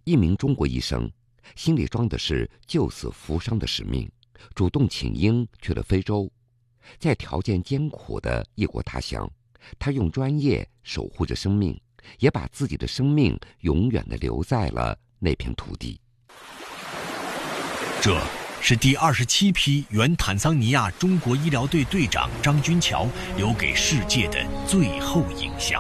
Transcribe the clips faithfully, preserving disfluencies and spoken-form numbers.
一名中国医生，心里装的是救死扶伤的使命，主动请缨去了非洲。在条件艰苦的异国他乡，他用专业守护着生命，也把自己的生命永远地留在了那片土地。 这是第二十七批原坦桑尼亚中国医疗队队长张军桥留给世界的最后影像。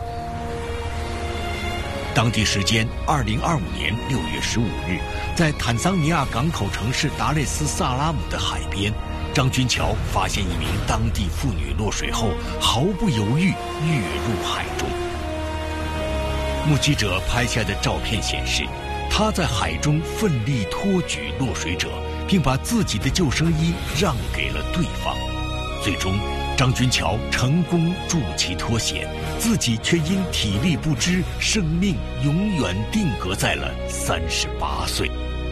当地时间二零二五年六月十五日，在坦桑尼亚港口城市达累斯萨拉姆的海边，张军桥发现一名当地妇女落水后毫不犹豫跃入海中。目击者拍下的照片显示，她在海中奋力托举落水者，并把自己的救生衣让给了对方。最终，张军桥成功助其脱险，自己却因体力不支，生命永远定格在了三十八岁。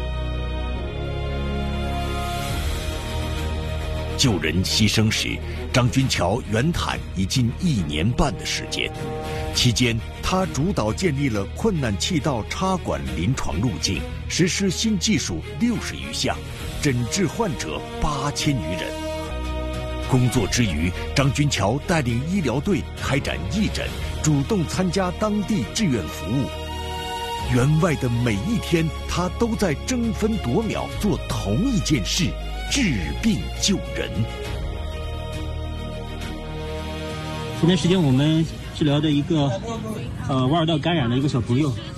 救人牺牲时，张军桥远坦已近一年半的时间。期间，他主导建立了困难气道插管临床路径，实施新技术六十余项，诊治患者八千余人。工作之余，张军桥带领医疗队开展义诊，主动参加当地志愿服务。员外的每一天，他都在争分夺秒做同一件事：治病救人。 前段时间我们治疗的一个呃瓦尔道感染的一个小朋友，